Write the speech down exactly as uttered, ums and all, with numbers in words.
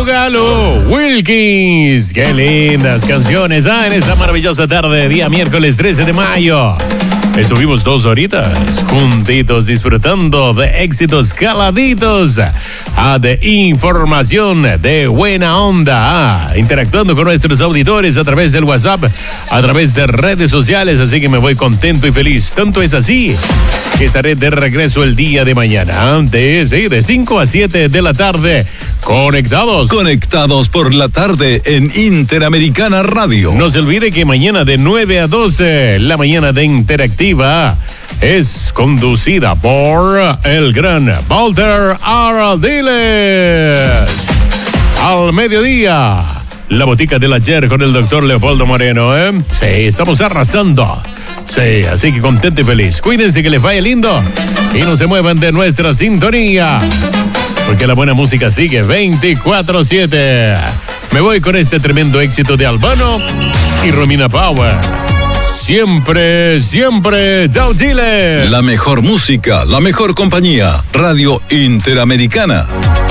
Galo Wilkins. Qué lindas canciones, ¿ah? En esta maravillosa tarde, día miércoles trece de mayo. Estuvimos dos horitas juntitos disfrutando de éxitos caladitos, ah, de información de buena onda, ah, interactuando con nuestros auditores a través del WhatsApp, a través de redes sociales, así que me voy contento y feliz. Tanto es así que estaré de regreso el día de mañana, de, sí, de cinco a siete de la tarde, conectados. Conectados por la tarde en Interamericana Radio. No se olvide que mañana de nueve a doce, la mañana de Interactiva es conducida por el gran Walter Ardiles. Al mediodía, la botica del ayer con el doctor Leopoldo Moreno, ¿eh? Sí, estamos arrasando. Sí, así que contento y feliz. Cuídense, que les vaya lindo y no se muevan de nuestra sintonía, porque la buena música sigue veinticuatro siete. Me voy con este tremendo éxito de Albano y Romina Power. Siempre, siempre, chao Chile. La mejor música, la mejor compañía, Radio Interamericana.